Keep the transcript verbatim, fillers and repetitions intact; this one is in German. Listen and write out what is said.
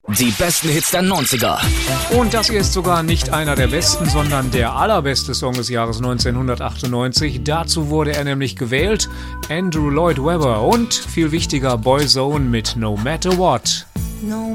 Die besten Hits der neunziger. Und das hier ist sogar nicht einer der besten, sondern der allerbeste Song des Jahres neunzehnhundertachtundneunzig. Dazu wurde er nämlich gewählt. Andrew Lloyd Webber und viel wichtiger Boyzone mit No Matter What. No